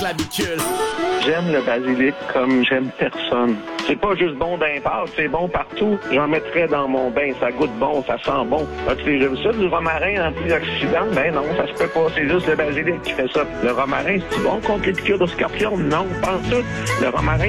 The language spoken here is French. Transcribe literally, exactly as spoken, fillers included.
la bicule. J'aime le basilic comme j'aime personne. C'est pas juste bon d'un pâte, c'est bon partout. J'en mettrais dans mon bain, ça goûte bon, ça sent bon. As-tu déjà vu ça, du romarin antioxydant? Ben non, ça se peut pas, c'est juste le basilic qui fait ça. Le romarin, c'est bon contre les piqûres de scorpion? Non, pas en tout. Le romarin,